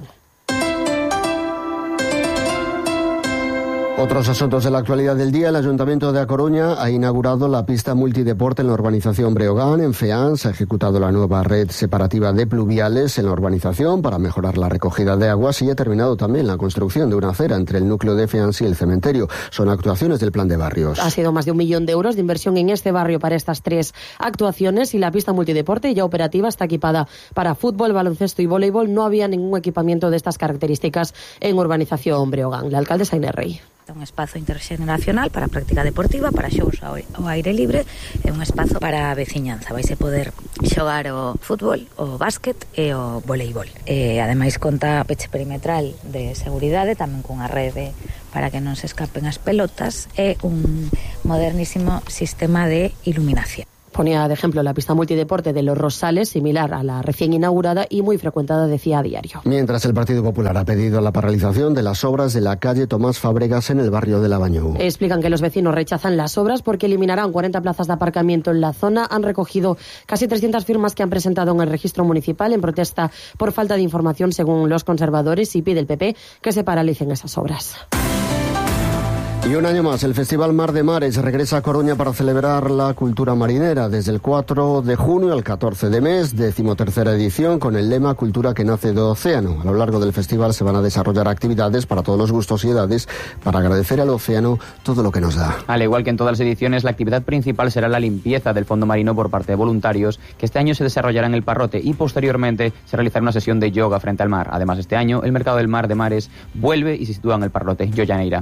S4: Otros asuntos de la actualidad del día. El Ayuntamiento de A Coruña ha inaugurado la pista multideporte en la urbanización Breogán. En FEAN se ha ejecutado la nueva red separativa de pluviales en la urbanización para mejorar la recogida de aguas y ha terminado también la construcción de una acera entre el núcleo de FEAN y el cementerio. Son actuaciones del plan de barrios.
S6: Ha sido más de un millón de euros de inversión en este barrio para estas tres actuaciones y la pista multideporte ya operativa está equipada para fútbol, baloncesto y voleibol. No había ningún equipamiento de estas características en urbanización Breogán. La alcaldesa Inés Rey.
S8: Un espazo interxeneracional para a práctica deportiva, para xogos ao aire libre e un espazo para a veciñanza. Vaise poder xogar o fútbol, o básquet e o voleibol. E ademais conta peche perimetral de seguridade, tamén cunha rede para que non se escapen as pelotas e un modernísimo sistema de iluminación.
S6: Ponía de ejemplo la pista multideporte de Los Rosales, similar a la recién inaugurada y muy frecuentada, decía a diario.
S4: Mientras, el Partido Popular ha pedido la paralización de las obras de la calle Tomás Fábregas en el barrio de Labañou.
S6: Explican que los vecinos rechazan las obras porque eliminarán cuarenta plazas de aparcamiento en la zona. Han recogido casi trescientas firmas que han presentado en el registro municipal en protesta por falta de información, según los conservadores, y pide el P P que se paralicen esas obras.
S4: Y un año más, el Festival Mar de Mares regresa a Coruña para celebrar la cultura marinera desde el cuatro de junio al catorce de mes, decimotercera edición, con el lema Cultura que nace do océano. A lo largo del festival se van a desarrollar actividades para todos los gustos y edades para agradecer al océano todo lo que nos da.
S29: Al igual que en todas las ediciones, la actividad principal será la limpieza del fondo marino por parte de voluntarios, que este año se desarrollará en el Parrote y posteriormente se realizará una sesión de yoga frente al mar. Además, este año el mercado del Mar de Mares vuelve y se sitúa en el Parrote. Yoya Neira.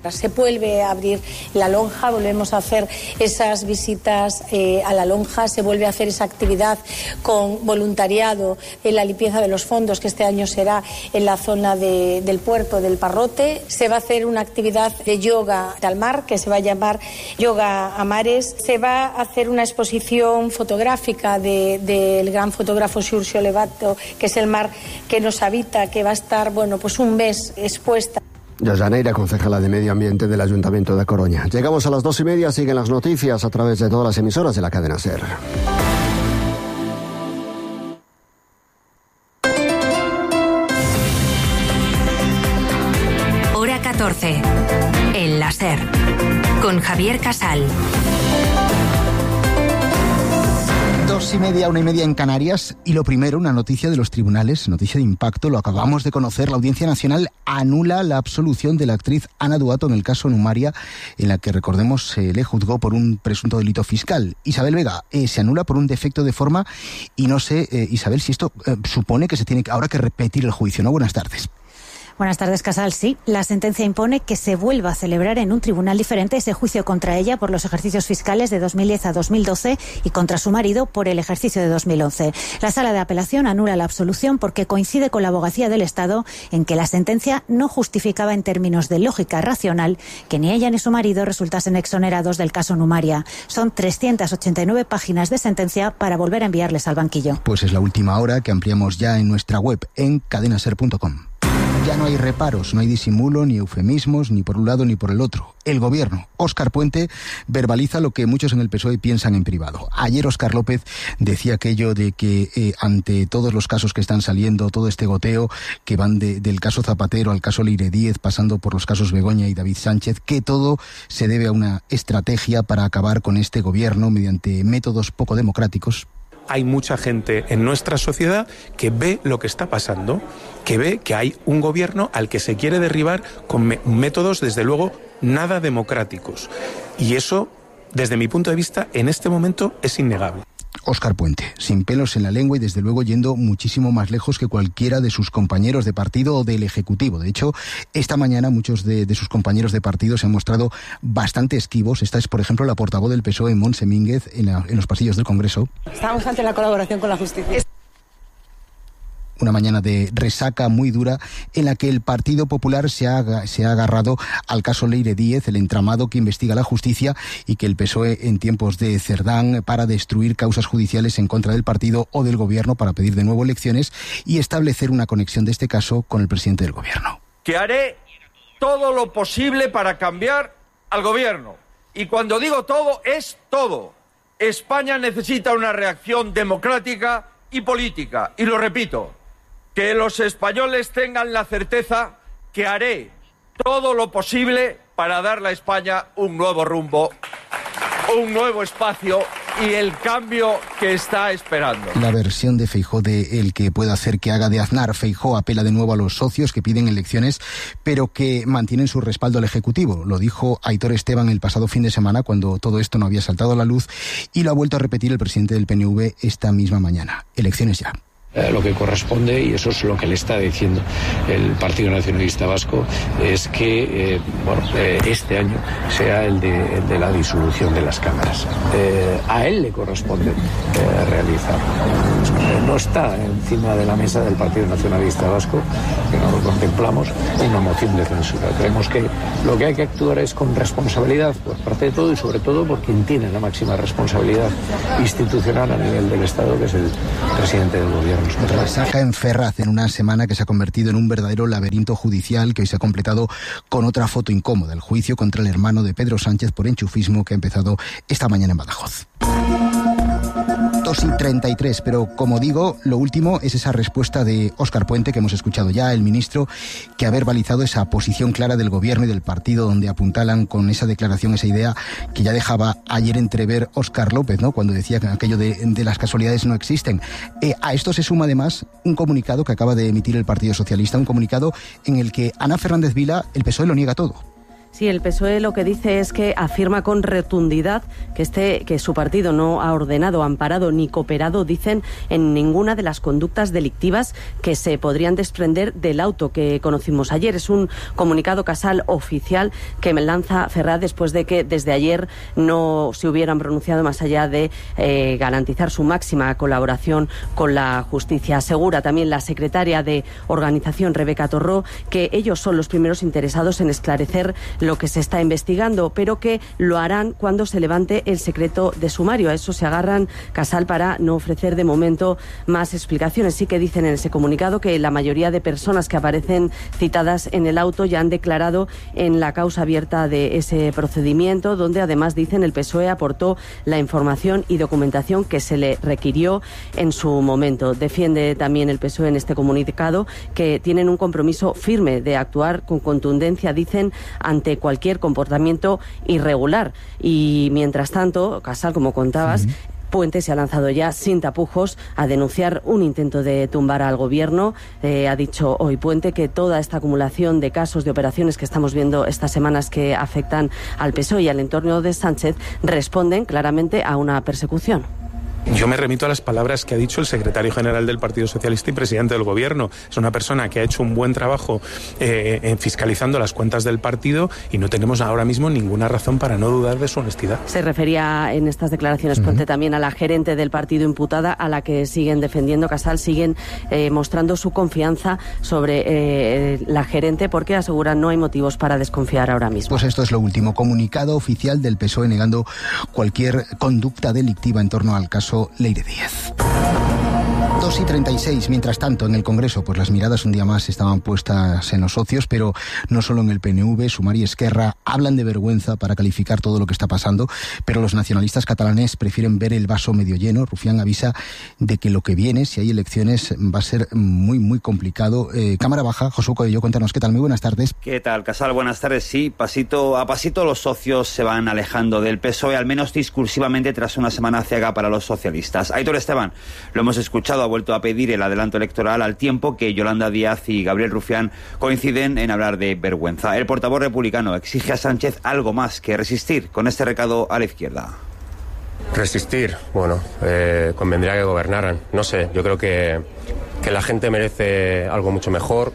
S12: Se vuelve a abrir la lonja, volvemos a hacer esas visitas eh, a la lonja, se vuelve a hacer esa actividad con voluntariado en la limpieza de los fondos, que este año será en la zona de, del puerto del Parrote. Se va a hacer una actividad de yoga al mar, que se va a llamar Yoga a Mares. Se va a hacer una exposición fotográfica del de, gran fotógrafo Xurxo Levato, que es el mar que nos habita, que va a estar, bueno, pues un mes expuesta.
S4: Yaneira, concejala de Medio Ambiente del Ayuntamiento de Coruña. Llegamos a las dos y media, siguen las noticias a través de todas las emisoras de la cadena SER.
S1: Hora catorce, en la SER, con Javier Casal.
S14: Dos y media, una y media en Canarias. Y lo primero, una noticia de los tribunales, noticia de impacto, lo acabamos de conocer. La Audiencia Nacional anula la absolución de la actriz Ana Duato en el caso Numaria, en la que, recordemos, se le juzgó por un presunto delito fiscal. Isabel Vega, eh, se anula por un defecto de forma y no sé, eh, Isabel, si esto eh, supone que se tiene ahora que repetir el juicio, ¿no? Buenas tardes.
S15: Buenas tardes, Casal. Sí, la sentencia impone que se vuelva a celebrar en un tribunal diferente ese juicio contra ella por los ejercicios fiscales de dos mil diez a dos mil doce y contra su marido por el ejercicio de dos mil once. La Sala de Apelación anula la absolución porque coincide con la Abogacía del Estado en que la sentencia no justificaba en términos de lógica racional que ni ella ni su marido resultasen exonerados del caso Numaria. Son trescientas ochenta y nueve páginas de sentencia para volver a enviarles al banquillo.
S14: Pues es la última hora, que ampliamos ya en nuestra web en cadena ser punto com. Ya no hay reparos, no hay disimulo, ni eufemismos, ni por un lado ni por el otro. El gobierno, Óscar Puente, verbaliza lo que muchos en el P S O E piensan en privado. Ayer Óscar López decía aquello de que eh, ante todos los casos que están saliendo, todo este goteo que van de, del caso Zapatero al caso Leire Díez, pasando por los casos Begoña y David Sánchez, que todo se debe a una estrategia para acabar con este gobierno mediante métodos poco democráticos.
S16: Hay mucha gente en nuestra sociedad que ve lo que está pasando, que ve que hay un gobierno al que se quiere derribar con me- métodos, desde luego, nada democráticos. Y eso, desde mi punto de vista, en este momento es innegable.
S14: Óscar Puente, sin pelos en la lengua y desde luego yendo muchísimo más lejos que cualquiera de sus compañeros de partido o del Ejecutivo. De hecho, esta mañana muchos de, de sus compañeros de partido se han mostrado bastante esquivos. Esta es, por ejemplo, la portavoz del P S O E, Montse Mínguez, en, la, en los pasillos del Congreso.
S17: Estamos ante la colaboración con la justicia.
S14: Una mañana de resaca muy dura en la que el Partido Popular se ha, se ha agarrado al caso Leire Díez, el entramado que investiga la justicia, y que el P S O E en tiempos de Cerdán para destruir causas judiciales en contra del partido o del gobierno para pedir de nuevo elecciones y establecer una conexión de este caso con el presidente del gobierno.
S18: Que haré todo lo posible para cambiar al gobierno. Y cuando digo todo, es todo. España necesita una reacción democrática y política. Y lo repito, que los españoles tengan la certeza que haré todo lo posible para darle a España un nuevo rumbo, un nuevo espacio y el cambio que está esperando.
S14: La versión de Feijóo de el que pueda hacer que haga de Aznar. Feijóo apela de nuevo a los socios que piden elecciones, pero que mantienen su respaldo al Ejecutivo. Lo dijo Aitor Esteban el pasado fin de semana, cuando todo esto no había saltado a la luz, y lo ha vuelto a repetir el presidente del P N V esta misma mañana. Elecciones ya.
S19: Eh, lo que corresponde, y eso es lo que le está diciendo el Partido Nacionalista Vasco, es que eh, bueno, eh, este año sea el de, el de la disolución de las cámaras. Eh, a él le corresponde eh, realizar. Eh, no está encima de la mesa del Partido Nacionalista Vasco, que no lo contemplamos, una moción de censura. Creemos que lo que hay que actuar es con responsabilidad por parte de todo, y sobre todo por quien tiene la máxima responsabilidad institucional a nivel del Estado, que es el presidente del gobierno.
S14: Resaca en Ferraz en una semana que se ha convertido en un verdadero laberinto judicial, que hoy se ha completado con otra foto incómoda: el juicio contra el hermano de Pedro Sánchez por enchufismo, que ha empezado esta mañana en Badajoz. dos y treinta y tres, pero como digo, lo último es esa respuesta de Óscar Puente que hemos escuchado ya, el ministro, que ha verbalizado esa posición clara del gobierno y del partido, donde apuntalan con esa declaración, esa idea que ya dejaba ayer entrever Óscar López, ¿no?, cuando decía que aquello de, de las casualidades no existen. Eh, a esto se suma además un comunicado que acaba de emitir el Partido Socialista, un comunicado en el que Ana Fernández Vila, el P S O E, lo niega todo.
S6: Sí, el P S O E lo que dice es que afirma con rotundidad que este que su partido no ha ordenado, amparado ni cooperado, dicen, en ninguna de las conductas delictivas que se podrían desprender del auto que conocimos ayer. Es un comunicado, Casal, oficial que me lanza Ferraz después de que desde ayer no se hubieran pronunciado más allá de eh, garantizar su máxima colaboración con la justicia. Asegura también la secretaria de Organización, Rebeca Torró, que ellos son los primeros interesados en esclarecer lo que se está investigando, pero que lo harán cuando se levante el secreto de sumario. A eso se agarran, Casal, para no ofrecer de momento más explicaciones. Sí que dicen en ese comunicado que la mayoría de personas que aparecen citadas en el auto ya han declarado en la causa abierta de ese procedimiento, donde además, dicen, el P S O E aportó la información y documentación que se le requirió en su momento. Defiende también el P S O E en este comunicado que tienen un compromiso firme de actuar con contundencia, dicen, ante cualquier comportamiento irregular. Y mientras tanto, Casal, como contabas, sí. Puente se ha lanzado ya sin tapujos a denunciar un intento de tumbar al gobierno. Eh, ha dicho hoy Puente que toda esta acumulación de casos, de operaciones que estamos viendo estas semanas que afectan al P S O E y al entorno de Sánchez responden claramente a una persecución.
S16: Yo me remito a las palabras que ha dicho el secretario general del Partido Socialista y presidente del Gobierno. Es una persona que ha hecho un buen trabajo eh, en fiscalizando las cuentas del partido y no tenemos ahora mismo ninguna razón para no dudar de su honestidad. Se
S6: refería en estas declaraciones, Puente, uh-huh. también a la gerente del partido imputada, a la que siguen defendiendo, Casal, siguen eh, mostrando su confianza sobre eh, la gerente, porque aseguran no hay motivos para desconfiar ahora mismo.
S14: Pues esto es lo último. Comunicado oficial del P S O E negando cualquier conducta delictiva en torno al caso Leire Díez. dos y treinta y seis. Mientras tanto, en el Congreso, pues las miradas un día más estaban puestas en los socios, pero no solo en el P N V. Sumar y Esquerra hablan de vergüenza para calificar todo lo que está pasando, pero los nacionalistas catalanes prefieren ver el vaso medio lleno. Rufián avisa de que lo que viene, si hay elecciones, va a ser muy, muy complicado. Eh, Cámara Baja, Josué Coello, cuéntanos qué tal. Muy buenas tardes.
S20: ¿Qué tal, Casal? Buenas tardes. Sí, pasito a pasito los socios se van alejando del P S O E, al menos discursivamente, tras una semana ciega para los socialistas. Aitor Esteban, lo hemos escuchado, ha vuelto a pedir el adelanto electoral al tiempo que Yolanda Díaz y Gabriel Rufián coinciden en hablar de vergüenza. El portavoz republicano exige a Sánchez algo más que resistir, con este recado a la izquierda.
S21: Resistir, bueno, eh, convendría que gobernaran. No sé, yo creo que, que la gente merece algo mucho mejor.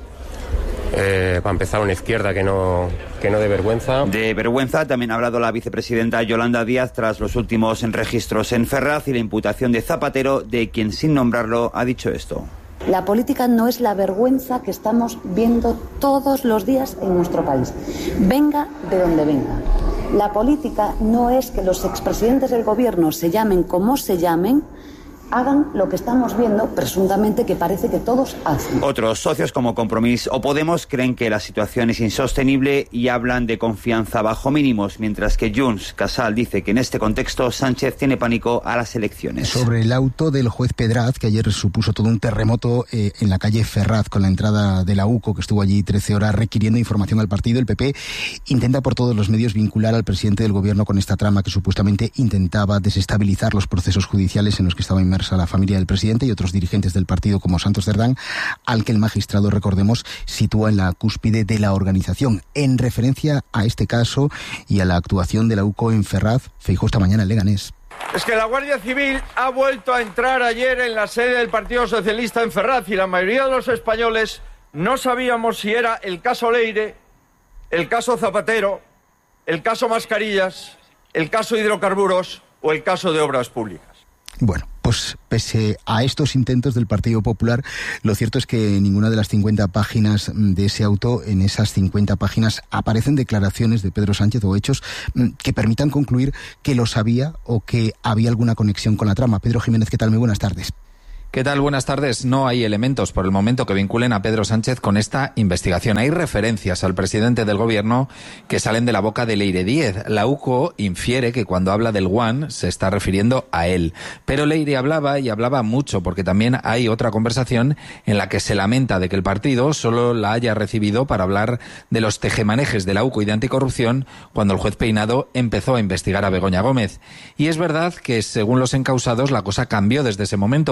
S21: Eh, para empezar, una izquierda que no, que no dé vergüenza.
S20: De vergüenza también ha hablado la vicepresidenta Yolanda Díaz tras los últimos registros en Ferraz y la imputación de Zapatero, de quien, sin nombrarlo, ha dicho esto.
S22: La política no es la vergüenza que estamos viendo todos los días en nuestro país, venga de donde venga. La política no es que los expresidentes del gobierno se llamen como se llamen, hagan lo que estamos viendo, presuntamente, que parece que todos hacen.
S20: Otros socios como Compromís o Podemos creen que la situación es insostenible y hablan de confianza bajo mínimos, mientras que Junts, Casal, dice que en este contexto Sánchez tiene pánico a las elecciones.
S14: Sobre el auto del juez Pedraz, que ayer supuso todo un terremoto eh, en la calle Ferraz con la entrada de la U C O, que estuvo allí trece horas requiriendo información al partido, el P P intenta por todos los medios vincular al presidente del gobierno con esta trama que supuestamente intentaba desestabilizar los procesos judiciales en los que estaba inmerso a la familia del presidente y otros dirigentes del partido como Santos Cerdán, al que el magistrado, recordemos, sitúa en la cúspide de la organización. En referencia a este caso y a la actuación de la U C O en Ferraz, Feijóo esta mañana en Leganés.
S18: Es que la Guardia Civil ha vuelto a entrar ayer en la sede del Partido Socialista en Ferraz y la mayoría de los españoles no sabíamos si era el caso Leire, el caso Zapatero, el caso Mascarillas, el caso Hidrocarburos o el caso de Obras Públicas.
S14: Bueno, pues pese a estos intentos del Partido Popular, lo cierto es que en ninguna de las cincuenta páginas de ese auto, en esas cincuenta páginas, aparecen declaraciones de Pedro Sánchez o hechos que permitan concluir que lo sabía o que había alguna conexión con la trama. Pedro Jiménez, ¿qué tal? Muy buenas tardes.
S23: ¿Qué tal? Buenas tardes. No hay elementos por el momento que vinculen a Pedro Sánchez con esta investigación. Hay referencias al presidente del gobierno que salen de la boca de Leire Díez. La U C O infiere que cuando habla del One se está refiriendo a él. Pero Leire hablaba y hablaba mucho porque también hay otra conversación en la que se lamenta de que el partido solo la haya recibido para hablar de los tejemanejes de la U C O y de anticorrupción cuando el juez Peinado empezó a investigar a Begoña Gómez. Y es verdad que según los encausados la cosa cambió desde ese momento porque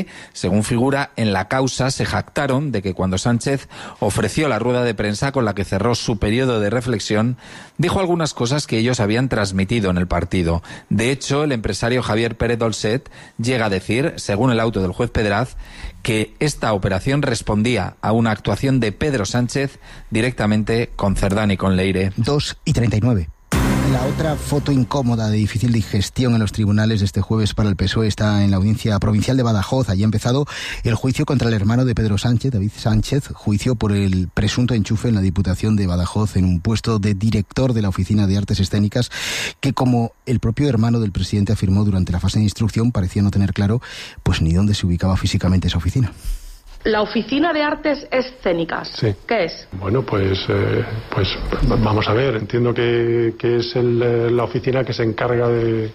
S23: que, según figura en la causa, se jactaron de que cuando Sánchez ofreció la rueda de prensa con la que cerró su periodo de reflexión, dijo algunas cosas que ellos habían transmitido en el partido. De hecho, el empresario Javier Pérez Dolcet llega a decir, según el auto del juez Pedraz, que esta operación respondía a una actuación de Pedro Sánchez directamente con Cerdán y con Leire.
S14: dos y treinta y nueve. La otra foto incómoda de difícil digestión en los tribunales de este jueves para el P S O E está en la Audiencia Provincial de Badajoz. Allí ha empezado el juicio contra el hermano de Pedro Sánchez, David Sánchez, juicio por el presunto enchufe en la Diputación de Badajoz en un puesto de director de la Oficina de Artes Escénicas que, como el propio hermano del presidente afirmó durante la fase de instrucción, parecía no tener claro pues ni dónde se ubicaba físicamente esa oficina.
S2: La Oficina de Artes Escénicas, sí. ¿Qué es?
S5: Bueno, pues, eh, pues vamos a ver, entiendo que, que es el, la oficina que se encarga de,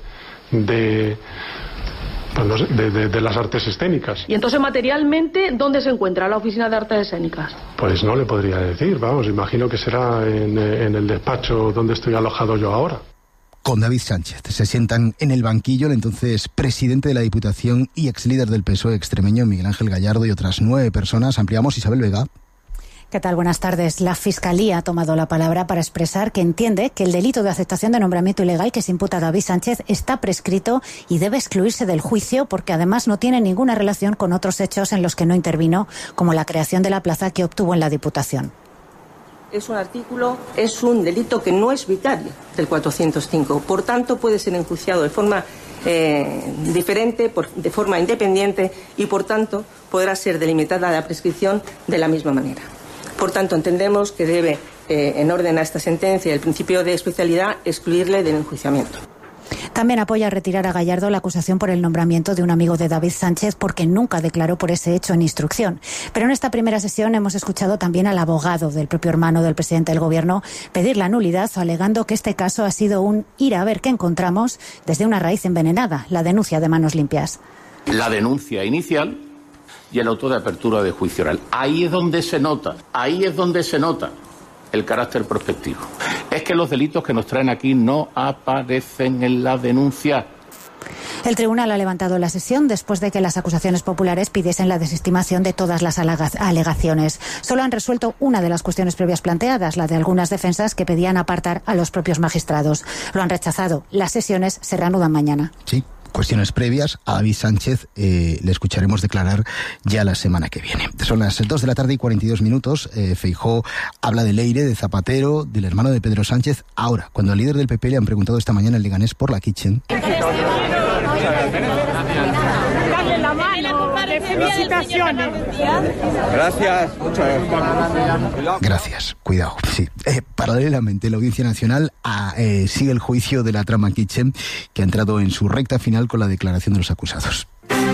S5: de, pues no sé, de, de, de las artes escénicas.
S2: Y entonces, materialmente, ¿dónde se encuentra la Oficina de Artes Escénicas?
S5: Pues no le podría decir, vamos, imagino que será en, en el despacho donde estoy alojado yo ahora.
S14: Con David Sánchez se sientan en el banquillo el entonces presidente de la Diputación y ex líder del P S O E extremeño Miguel Ángel Gallardo y otras nueve personas. Ampliamos, Isabel Vega.
S15: ¿Qué tal? Buenas tardes. La Fiscalía ha tomado la palabra para expresar que entiende que el delito de aceptación de nombramiento ilegal que se imputa a David Sánchez está prescrito y debe excluirse del juicio porque además no tiene ninguna relación con otros hechos en los que no intervino, como la creación de la plaza que obtuvo en la Diputación.
S7: Es un artículo, es un delito que no es vicario del cuatrocientos cinco. Por tanto, puede ser enjuiciado de forma eh, diferente, por, de forma independiente y, por tanto, podrá ser delimitada la prescripción de la misma manera. Por tanto, entendemos que debe, eh, en orden a esta sentencia, el principio de especialidad, excluirle del enjuiciamiento.
S15: También apoya retirar a Gallardo la acusación por el nombramiento de un amigo de David Sánchez porque nunca declaró por ese hecho en instrucción. Pero en esta primera sesión hemos escuchado también al abogado del propio hermano del presidente del Gobierno pedir la nulidad, alegando que este caso ha sido un ir a ver qué encontramos desde una raíz envenenada, la denuncia de Manos Limpias.
S13: La denuncia inicial y el auto de apertura de juicio oral. Ahí es donde se nota, ahí es donde se nota el carácter prospectivo. Es que los delitos que nos traen aquí no aparecen en la denuncia.
S15: El tribunal ha levantado la sesión después de que las acusaciones populares pidiesen la desestimación de todas las alegaciones. Solo han resuelto una de las cuestiones previas planteadas, la de algunas defensas que pedían apartar a los propios magistrados. Lo han rechazado. Las sesiones se reanudan mañana.
S14: Sí. Cuestiones previas a David Sánchez eh, le escucharemos declarar ya la semana que viene. Son las dos de la tarde y cuarenta y dos minutos. Eh, Feijóo habla de Leire, de Zapatero, del hermano de Pedro Sánchez. Ahora, cuando al líder del P P le han preguntado esta mañana en Leganés por la Kitchen.
S24: Darle la mano, felicitaciones.
S13: Gracias. Muchas
S14: gracias. Gracias. Cuidado. Sí. Eh, paralelamente, la Audiencia Nacional a, eh, sigue el juicio de la trama Kitchen, que ha entrado en su recta final con la declaración de los acusados.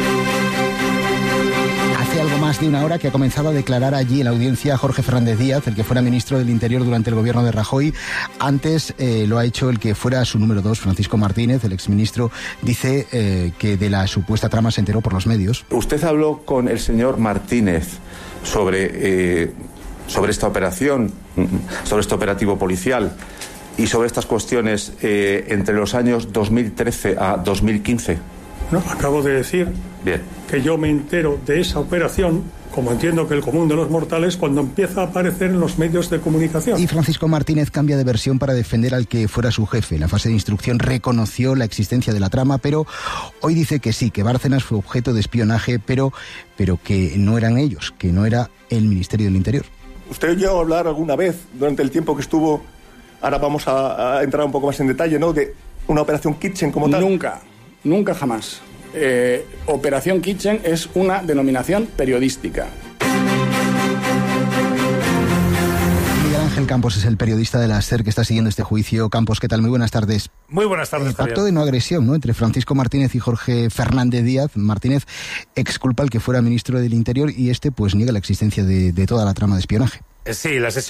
S14: Hace algo más de una hora que ha comenzado a declarar allí en la audiencia Jorge Fernández Díaz, el que fuera ministro del Interior durante el gobierno de Rajoy. Antes eh, lo ha hecho el que fuera su número dos, Francisco Martínez, el exministro. Dice eh, que de la supuesta trama se enteró por los medios.
S25: Usted habló con el señor Martínez sobre, eh, sobre esta operación, sobre este operativo policial y sobre estas cuestiones eh, entre los años dos mil trece a dos mil quince.
S5: No, acabo de decir
S25: Bien.
S5: que yo me entero de esa operación, como entiendo que el común de los mortales, cuando empieza a aparecer en los medios de comunicación.
S14: Y Francisco Martínez cambia de versión para defender al que fuera su jefe. En la fase de instrucción reconoció la existencia de la trama, pero hoy dice que sí, que Bárcenas fue objeto de espionaje, pero, pero que no eran ellos, que no era el Ministerio del Interior.
S26: ¿Usted llegó a hablar alguna vez durante el tiempo que estuvo, ahora vamos a, a entrar un poco más en detalle, ¿no?, de una operación Kitchen como tal?
S27: Nunca. Nunca jamás. Eh, Operación Kitchen es una denominación periodística.
S14: Miguel Ángel Campos es el periodista de la SER que está siguiendo este juicio. Campos, ¿qué tal? Muy buenas tardes.
S28: Muy buenas tardes.
S14: El pacto de no agresión, ¿no?, entre Francisco Martínez y Jorge Fernández Díaz. Martínez exculpa al que fuera ministro del Interior y este pues niega la existencia de, de toda la trama de espionaje.
S28: Sí, la sesión